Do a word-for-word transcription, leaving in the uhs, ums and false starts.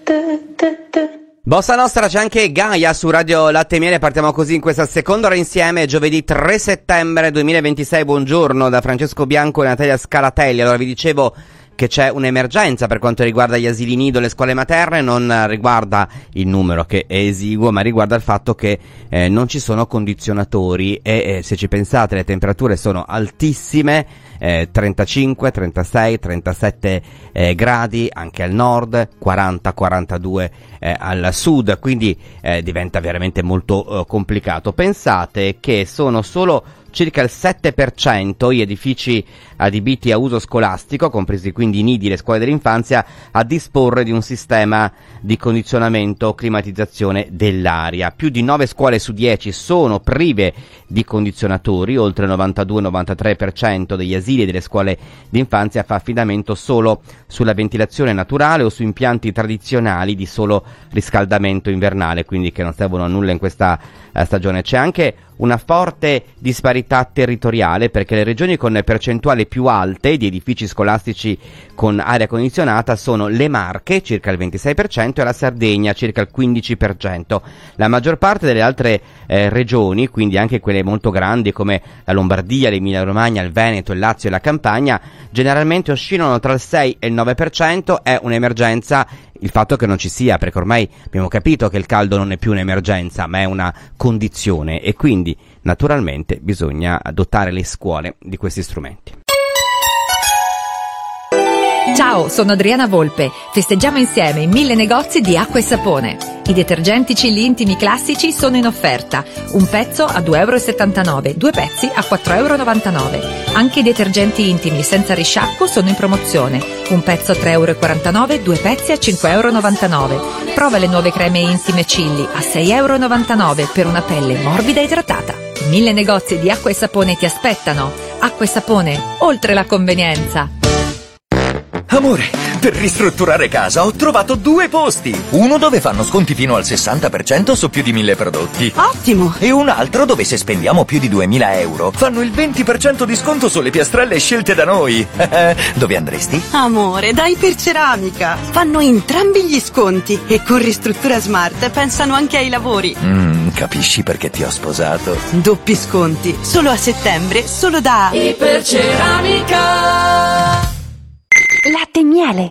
Bossa Nostra, c'è anche Gaia su Radio Latte e Miele. Partiamo così in questa seconda ora insieme, giovedì tre settembre duemilaventisei. Buongiorno da Francesco Bianco e Natalia Scalatelli. Allora, vi dicevo che c'è un'emergenza per quanto riguarda gli asili nido e le scuole materne. Non riguarda il numero, che è esiguo, ma riguarda il fatto che eh, non ci sono condizionatori e eh, se ci pensate le temperature sono altissime, eh, trentacinque, trentasei, trentasette eh, gradi anche al nord, quaranta quarantadue eh, al sud, quindi eh, diventa veramente molto eh, complicato. Pensate che sono solo circa il sette per cento gli edifici adibiti a uso scolastico, compresi quindi i nidi e le scuole dell'infanzia, a disporre di un sistema di condizionamento o climatizzazione dell'aria. Più di nove scuole su dieci sono prive di condizionatori, oltre il novantadue novantatré per cento degli asili e delle scuole d'infanzia fa affidamento solo sulla ventilazione naturale o su impianti tradizionali di solo riscaldamento invernale, quindi che non servono a nulla in questa eh, stagione. C'è anche una forte disparità territoriale, perché le regioni con percentuali più alte di edifici scolastici con aria condizionata sono le Marche, circa il ventisei per cento, e la Sardegna, circa il quindici per cento. La maggior parte delle altre eh, regioni, quindi anche quelle molto grandi come la Lombardia, l'Emilia Romagna, il Veneto, il Lazio e la Campania, generalmente oscillano tra il sei e il nove per cento. È un'emergenza il fatto che non ci sia, perché ormai abbiamo capito che il caldo non è più un'emergenza, ma è una condizione, e quindi naturalmente bisogna dotare le scuole di questi strumenti. Ciao, sono Adriana Volpe. Festeggiamo insieme i mille negozi di acqua e sapone. I detergenti Cilli Intimi classici sono in offerta. Un pezzo a due virgola settantanove euro, due pezzi a quattro virgola novantanove euro. Anche i detergenti intimi senza risciacquo sono in promozione. Un pezzo a tre virgola quarantanove euro, due pezzi a cinque virgola novantanove euro. Prova le nuove creme intime Cilli a sei virgola novantanove euro per una pelle morbida e idratata. Mille negozi di acqua e sapone ti aspettano. Acqua e sapone, oltre la convenienza. Amore, per ristrutturare casa ho trovato due posti. Uno dove fanno sconti fino al sessanta per cento su più di mille prodotti. Ottimo! E un altro dove se spendiamo più di duemila euro fanno il venti per cento di sconto sulle piastrelle scelte da noi. Dove andresti? Amore, dai per Ceramica. Fanno entrambi gli sconti e con Ristruttura Smart pensano anche ai lavori. Mm, capisci perché ti ho sposato? Doppi sconti, solo a settembre, solo da Iperceramica. Latte e Miele.